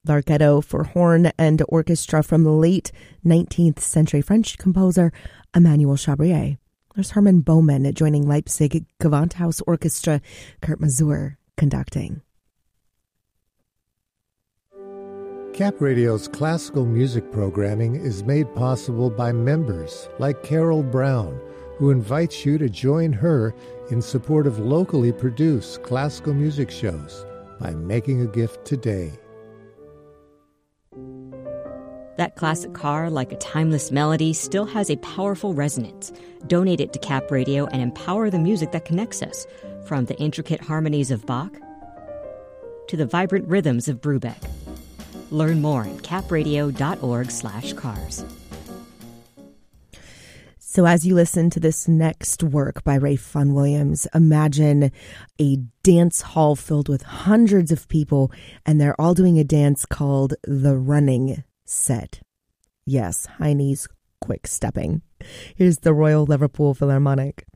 Larghetto for horn and orchestra from the late 19th century French composer Emmanuel Chabrier. There's Hermann Baumann joining Leipzig Gewandhaus Orchestra, Kurt Masur conducting. Cap Radio's classical music programming is made possible by members like Carol Brown, who invites you to join her in support of locally produced classical music shows by making a gift today. That classic car, like a timeless melody, still has a powerful resonance. Donate it to Cap Radio and empower the music that connects us, from the intricate harmonies of Bach to the vibrant rhythms of Brubeck. Learn more at capradio.org/cars. So as you listen to this next work by Ralph Vaughan Williams, imagine a dance hall filled with hundreds of people, and they're all doing a dance called the running set. Yes, Heine's quick stepping. Here's the Royal Liverpool Philharmonic.